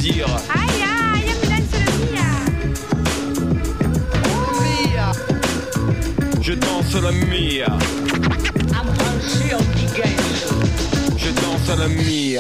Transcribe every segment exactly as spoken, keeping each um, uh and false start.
dire. Aïe, aïe, mi danzo la mia. Je danse la mia. Je danse la mia.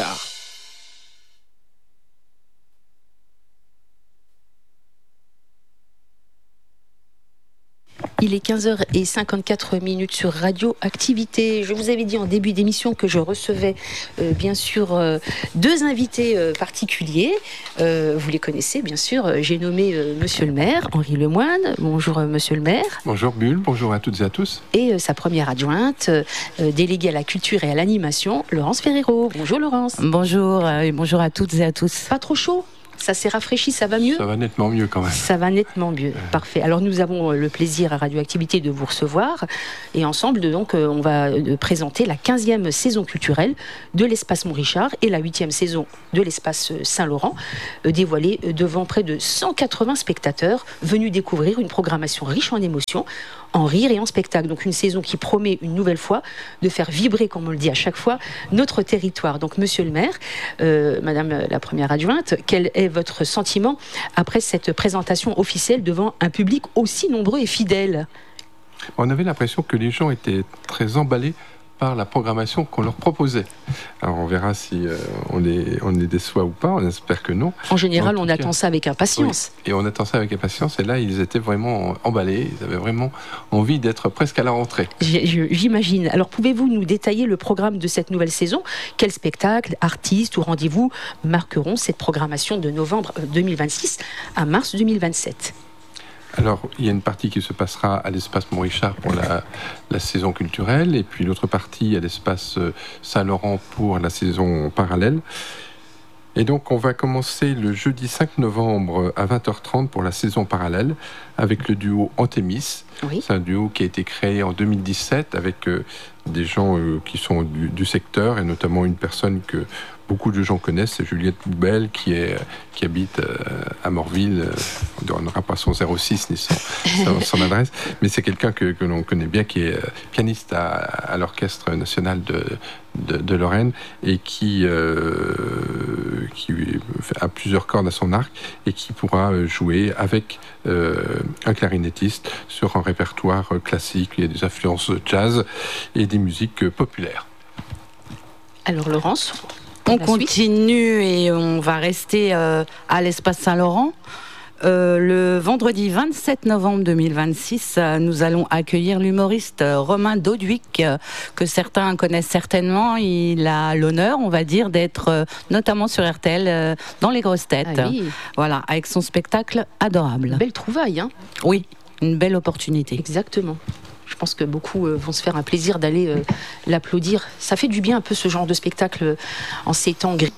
Il est quinze heures cinquante-quatre minutes sur Radio Activité. Je vous avais dit en début d'émission que je recevais euh, bien sûr euh, deux invités euh, particuliers. Euh, vous les connaissez bien sûr. J'ai nommé euh, Monsieur le maire, Henri Lemoine. Bonjour euh, Monsieur le maire. Bonjour Bulle, bonjour à toutes et à tous. Et euh, sa première adjointe, euh, déléguée à la culture et à l'animation, Laurence Ferrero. Bonjour Laurence. Bonjour euh, et bonjour à toutes et à tous. Pas trop chaud ? Ça s'est rafraîchi, ça va mieux ? Ça va nettement mieux quand même. Ça va nettement mieux, parfait. Alors nous avons le plaisir à Radioactivité de vous recevoir et ensemble donc on va présenter la quinzième saison culturelle de l'Espace Montrichard et la huitième saison de l'Espace Saint-Laurent, dévoilée devant près de cent quatre-vingts spectateurs venus découvrir une programmation riche en émotions, en rire et en spectacle. Donc une saison qui promet une nouvelle fois de faire vibrer, comme on le dit à chaque fois, notre territoire. Donc Monsieur le maire, euh, Madame la première adjointe, quel est votre sentiment après cette présentation officielle devant un public aussi nombreux et fidèle ? On avait l'impression que les gens étaient très emballés par la programmation qu'on leur proposait. Alors on verra si euh, on, les, on les déçoit ou pas, on espère que non. En général, en on cas, attend ça avec impatience. Oui, et on attend ça avec impatience, et là ils étaient vraiment emballés, ils avaient vraiment envie d'être presque à la rentrée. J'imagine. Alors pouvez-vous nous détailler le programme de cette nouvelle saison ? Quels spectacles, artistes ou rendez-vous marqueront cette programmation de novembre deux mille vingt-six à mars deux mille vingt-sept ? Alors, il y a une partie qui se passera à l'Espace Montrichard pour la, la saison culturelle, et puis l'autre partie à l'Espace Saint-Laurent pour la saison parallèle. Et donc, on va commencer le jeudi cinq novembre à vingt heures trente pour la saison parallèle avec le duo Antémis. Oui. C'est un duo qui a été créé en deux mille dix-sept avec euh, des gens euh, qui sont du, du secteur, et notamment une personne que beaucoup de gens connaissent, c'est Juliette Boubel qui, est, qui habite euh, à Morville. On ne donnera pas son zéro six ni son, son, son adresse, mais c'est quelqu'un que, que l'on connaît bien, qui est euh, pianiste à, à l'Orchestre National de, de, de Lorraine et qui, euh, qui a plusieurs cordes à son arc et qui pourra jouer avec euh, un clarinettiste sur un répertoire classique. Il y a des influences jazz et des musiques populaires. Alors Laurence ? On continue et on va rester euh, à l'Espace Saint-Laurent. Euh, le vendredi vingt-sept novembre deux mille vingt-six, euh, nous allons accueillir l'humoriste euh, Romain Dauduic, euh, que certains connaissent certainement. Il a l'honneur, on va dire, d'être euh, notamment sur R T L euh, dans Les Grosses Têtes. Ah oui. Voilà, avec son spectacle adorable. Belle trouvaille, hein ? Oui, une belle opportunité. Exactement. Je pense que beaucoup euh, vont se faire un plaisir d'aller euh, l'applaudir. Ça fait du bien un peu ce genre de spectacle euh, en ces temps gris.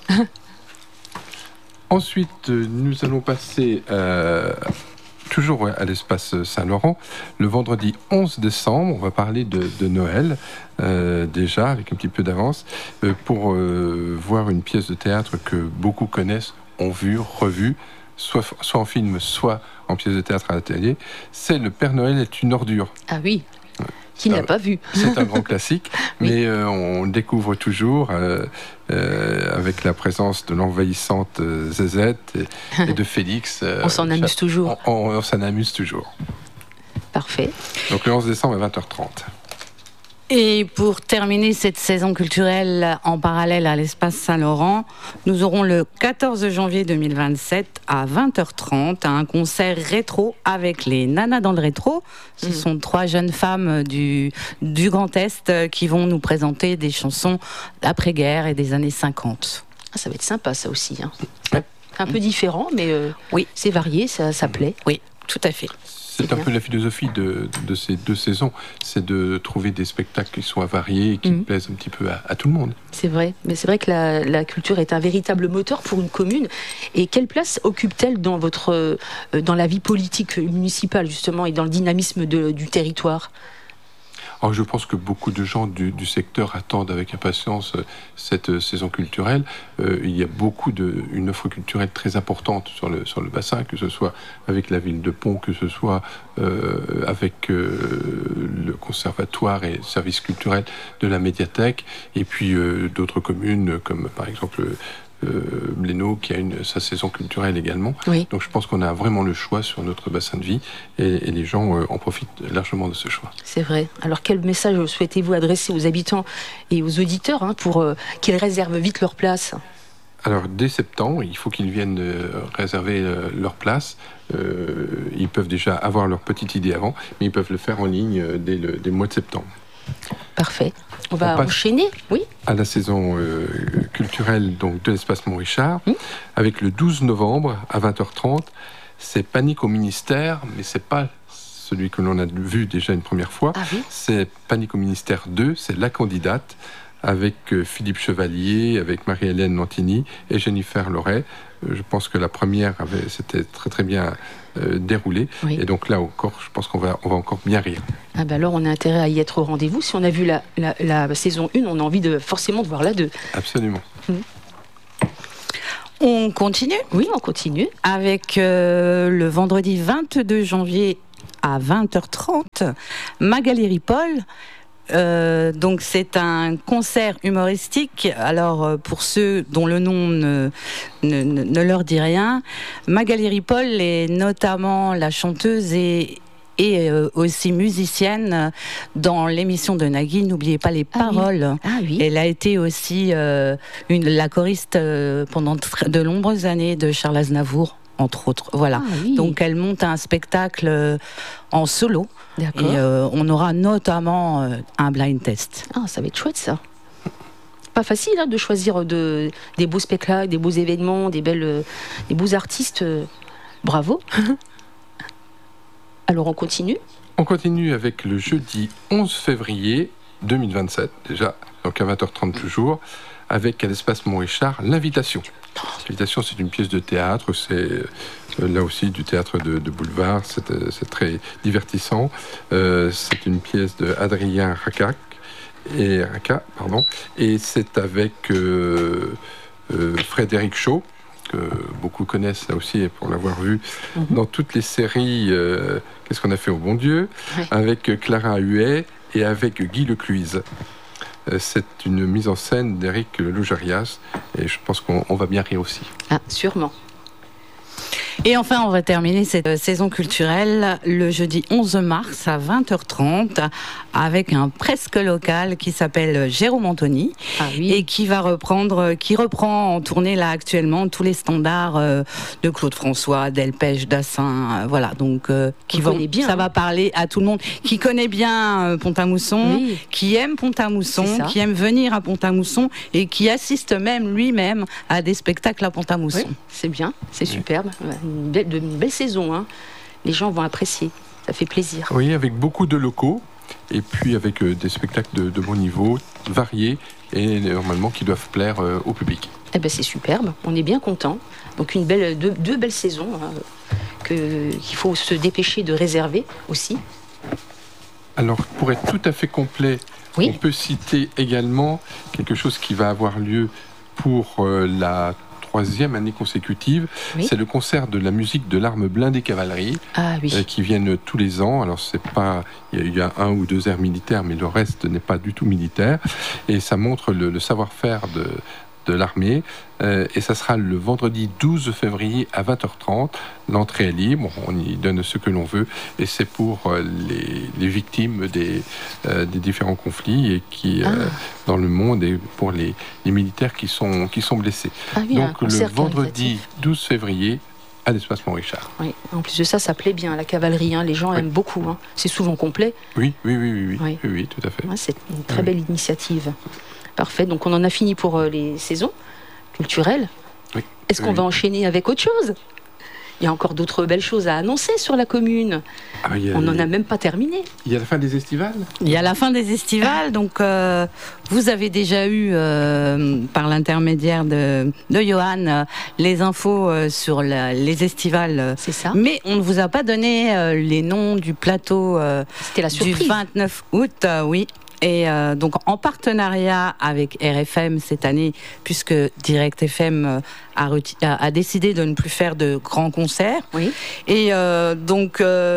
Ensuite, euh, nous allons passer euh, toujours à l'Espace Saint-Laurent. Le vendredi onze décembre, on va parler de, de Noël, euh, déjà avec un petit peu d'avance, euh, pour euh, voir une pièce de théâtre que beaucoup connaissent, ont vu, revu, soit, soit en film, soit en pièce de théâtre à l'atelier. C'est Le Père Noël est une ordure. Ah oui. Qui ne l'a pas vu. C'est un grand classique, oui. mais euh, on le découvre toujours euh, euh, avec la présence de l'envahissante euh, Zézette et, et de Félix. Euh, on s'en amuse toujours. On, on, on s'en amuse toujours. Parfait. Donc le onze décembre à vingt heures trente. Et pour terminer cette saison culturelle en parallèle à l'Espace Saint-Laurent, nous aurons le quatorze janvier deux mille vingt-sept à vingt heures trente un concert rétro avec les Nanas dans le rétro. Ce mmh. sont trois jeunes femmes du, du Grand Est qui vont nous présenter des chansons d'après-guerre et des années cinquante. Ah, ça va être sympa ça aussi. Hein. Un peu différent, mais euh, oui. c'est varié, ça, ça plaît. Oui, tout à fait. C'est un peu la philosophie de, de ces deux saisons, c'est de trouver des spectacles qui soient variés et qui mmh. plaisent un petit peu à, à tout le monde. C'est vrai, mais c'est vrai que la, la culture est un véritable moteur pour une commune. Et quelle place occupe-t-elle dans, votre, dans la vie politique municipale, justement, et dans le dynamisme de, du territoire ? Alors, je pense que beaucoup de gens du, du secteur attendent avec impatience cette euh, saison culturelle. Euh, il y a beaucoup de, une offre culturelle très importante sur le, sur le bassin, que ce soit avec la ville de Pont, que ce soit euh, avec euh, le conservatoire et le service culturel de la médiathèque, et puis euh, d'autres communes comme par exemple euh, Blénaud qui a une, sa saison culturelle également. Oui. Donc je pense qu'on a vraiment le choix sur notre bassin de vie et, et les gens euh, en profitent largement de ce choix. C'est vrai. Alors quel message souhaitez-vous adresser aux habitants et aux auditeurs hein, pour euh, qu'ils réservent vite leur place ? Alors dès septembre, il faut qu'ils viennent euh, réserver euh, leur place. Euh, ils peuvent déjà avoir leur petite idée avant, mais ils peuvent le faire en ligne euh, dès, le, dès le mois de septembre. Parfait. On va On passe enchaîner, oui. à la saison euh, culturelle donc, de l'Espace Montrichard, Mmh. avec le douze novembre à vingt heures trente. C'est Panique au ministère, mais c'est pas celui que l'on a vu déjà une première fois. Ah oui. C'est Panique au ministère deux, c'est La candidate, avec euh, Philippe Chevalier, avec Marie-Hélène Lantini et Jennifer Loret. Euh, je pense que la première avait, s'était très très bien euh, déroulée. Oui. Et donc là encore, je pense qu'on va, on va encore bien rire. Ah ben alors on a intérêt à y être au rendez-vous. Si on a vu la, la, la saison un, on a envie de, forcément de voir la deux. Absolument. On continue Oui, on continue. avec euh, le vendredi vingt-deux janvier à vingt heures trente, Magali Ripoll. Euh, donc c'est un concert humoristique. Alors euh, pour ceux dont le nom ne, ne, ne, ne leur dit rien, Magali Ripoll est notamment la chanteuse et et euh, aussi musicienne dans l'émission de Nagui, N'oubliez pas les Ah oui. paroles. Ah oui. Elle a été aussi euh, une, la choriste euh, pendant tr- de nombreuses années de Charles Aznavour, entre autres. Voilà. Ah oui. Donc elle monte un spectacle euh, en solo et D'accord. euh, on aura notamment euh, un blind test. Ah, ça va être chouette ça. Pas facile hein, de choisir de, des beaux spectacles, des beaux événements, des, belles, euh, des beaux artistes. euh, Bravo. Alors on continue. On continue avec le jeudi onze février deux mille vingt-sept, déjà, donc à vingt heures trente toujours, avec à l'espace Montrichard, l'Invitation. L'Invitation, c'est une pièce de théâtre, c'est euh, là aussi du théâtre de, de boulevard, c'est, euh, c'est très divertissant. Euh, c'est une pièce de Adrien Racac, et, Raca, pardon, et c'est avec euh, euh, Frédéric Shaw, que beaucoup connaissent là aussi, et pour l'avoir vu Mhm. dans toutes les séries euh, Qu'est-ce qu'on a fait au bon Dieu, Ouais. avec Clara Huet et avec Guy Lecluise. Euh, C'est une mise en scène d'Éric Logérias, et je pense qu'on on va bien rire aussi. Ah, sûrement. Et enfin, on va terminer cette euh, saison culturelle le jeudi onze mars à vingt heures trente avec un presque local qui s'appelle Jérôme Anthony Ah oui. et qui va reprendre, qui reprend en tournée là actuellement tous les standards euh, de Claude François, Delpech, Dassin, euh, voilà. Donc, euh, qui On vont, connaît bien, ça hein. va parler à tout le monde qui connaît bien euh, Pont-à-Mousson, Oui. qui aime Pont-à-Mousson, C'est ça. qui aime venir à Pont-à-Mousson et qui assiste même lui-même à des spectacles à Pont-à-Mousson. Oui, c'est bien, c'est Oui. superbe. Ouais, Une belle, de- une belle saison. Hein. Les gens vont apprécier. Ça fait plaisir. Oui, avec beaucoup de locaux, et puis avec euh, des spectacles de, de bon niveau, variés, et normalement qui doivent plaire euh, au public. Eh ben, c'est superbe. On est bien content. Donc une belle, deux, deux belles saisons hein, que, qu'il faut se dépêcher de réserver aussi. Alors, pour être tout à fait complet, Oui. on peut citer également quelque chose qui va avoir lieu pour euh, la troisième année consécutive. Oui. C'est le concert de la musique de l'arme blindée cavalerie, Ah oui. euh, qui viennent tous les ans. Alors, c'est pas, il y, a- il y a un ou deux airs militaires, mais le reste n'est pas du tout militaire. Et ça montre le, le savoir-faire de, de l'armée. Euh, et ça sera le vendredi douze février à vingt heures trente. L'entrée est libre, on y donne ce que l'on veut. Et c'est pour euh, les, les victimes des, euh, des différents conflits et qui, euh, Ah. dans le monde, et pour les, les militaires qui sont, qui sont blessés. Ah oui, un Donc, le concert vendredi caritatif. douze février à l'espace Montrichard. Oui. En plus de ça, ça plaît bien, la cavalerie. Hein. Les gens Oui. aiment beaucoup. Hein. C'est souvent complet. Oui, oui, oui, oui, oui, Oui. oui, oui, tout à fait. Ouais, c'est une très Oui. belle initiative. Parfait. Donc on en a fini pour euh, les saisons culturelles. Oui. Est-ce qu'on Oui. va enchaîner avec autre chose? Il y a encore d'autres belles choses à annoncer sur la commune. Ah, il y a, On n'en a même pas terminé. il y a la fin des estivales. Il y a la fin des estivales, donc euh, vous avez déjà eu, euh, par l'intermédiaire de, de Johan, euh, les infos euh, sur la- les estivales. euh, C'est ça. Mais on ne vous a pas donné euh, les noms du plateau euh, C'était la du surprise. vingt-neuf août, euh, oui. Et euh, donc en partenariat avec R F M cette année, puisque Direct F M euh, a, reti- a- a décidé de ne plus faire de grands concerts. Oui. Et euh, donc, euh,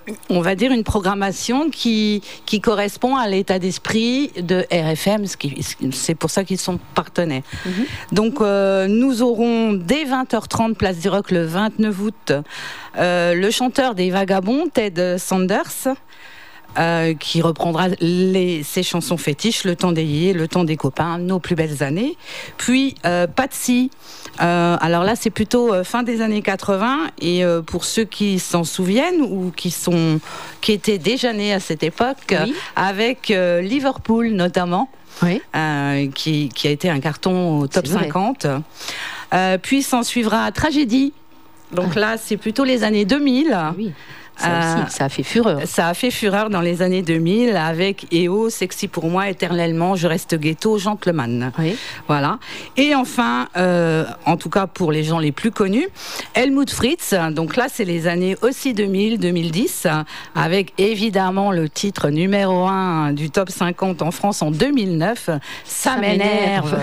on va dire, une programmation qui, qui correspond à l'état d'esprit de R F M, ce qui, c'est pour ça qu'ils sont partenaires. Mm-hmm. Donc, euh, nous aurons dès vingt heures trente, Place du Rock, le vingt-neuf août, euh, le chanteur des Vagabonds, Ted Sanders, Euh, qui reprendra les, ses chansons fétiches, Le temps des yeux, Le temps des copains, Nos plus belles années. Puis euh, Patsy, euh, alors là c'est plutôt euh, fin des années quatre-vingts, et euh, pour ceux qui s'en souviennent ou qui, sont, qui étaient déjà nés à cette époque, oui. euh, avec euh, Liverpool notamment, oui. euh, qui, qui a été un carton au top cinquante. Euh, puis s'en suivra Tragédie, donc ah. là c'est plutôt les années deux mille. Oui. Ça aussi, euh, ça a fait fureur. Ça a fait fureur dans les années deux mille avec E O, Sexy pour moi, Éternellement, Je reste ghetto, Gentleman. Oui. Voilà. Et enfin, euh, en tout cas pour les gens les plus connus, Helmut Fritz. Donc là, c'est les années aussi deux mille, deux mille dix, avec évidemment le titre numéro un du top cinquante en France en deux mille neuf, Ça, ça m'énerve.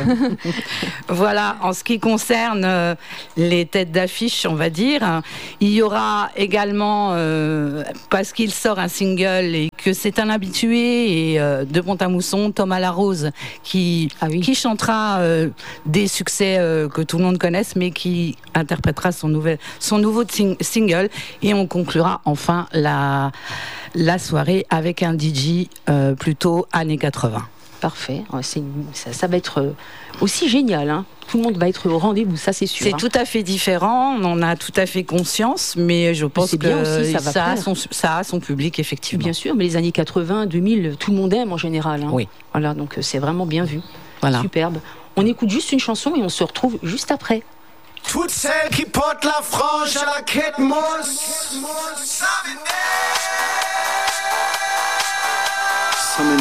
Voilà. En ce qui concerne euh, les têtes d'affiche, on va dire, il y aura également euh, parce qu'il sort un single et que c'est un habitué et euh, de Pont-à-Mousson, Thomas Larose qui, ah oui. qui chantera euh, des succès euh, que tout le monde connaisse, mais qui interprétera son, nouvel, son nouveau sing- single, et on conclura enfin la, la soirée avec un D J euh, plutôt années quatre-vingts. Parfait, c'est, ça, ça va être aussi génial, hein. Tout le monde va être au rendez-vous, ça c'est sûr. C'est hein. tout à fait différent, on en a tout à fait conscience, mais je pense que aussi, ça, va ça, a son, ça a son public, effectivement. Bien sûr, mais les années quatre-vingts, deux mille, tout le monde aime en général. Hein. Oui. Voilà, donc c'est vraiment bien vu. Voilà. Superbe. On écoute juste une chanson et on se retrouve juste après. Toutes celles qui portent la frange à la quête mousse.